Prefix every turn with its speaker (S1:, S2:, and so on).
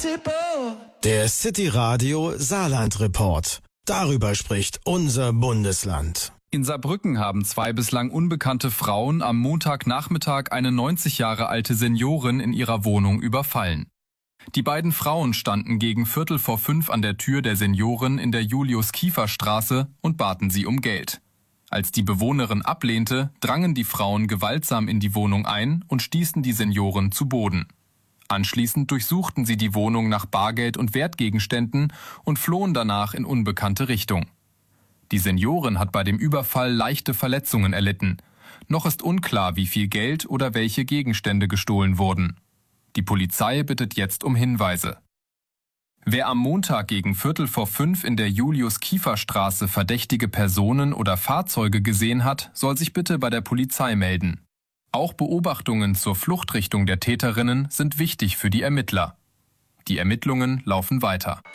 S1: Der City Radio Saarland Report. Darüber spricht unser Bundesland.
S2: In Saarbrücken haben 2 bislang unbekannte Frauen am Montagnachmittag eine 90 Jahre alte Seniorin in ihrer Wohnung überfallen. Die beiden Frauen standen gegen 4:45 an der Tür der Seniorin in der Julius-Kiefer-Straße und baten sie um Geld. Als die Bewohnerin ablehnte, drangen die Frauen gewaltsam in die Wohnung ein und stießen die Seniorin zu Boden. Anschließend durchsuchten sie die Wohnung nach Bargeld und Wertgegenständen und flohen danach in unbekannte Richtung. Die Seniorin hat bei dem Überfall leichte Verletzungen erlitten. Noch ist unklar, wie viel Geld oder welche Gegenstände gestohlen wurden. Die Polizei bittet jetzt um Hinweise. Wer am Montag gegen 4:45 in der Julius-Kiefer-Straße verdächtige Personen oder Fahrzeuge gesehen hat, soll sich bitte bei der Polizei melden. Auch Beobachtungen zur Fluchtrichtung der Täterinnen sind wichtig für die Ermittler. Die Ermittlungen laufen weiter.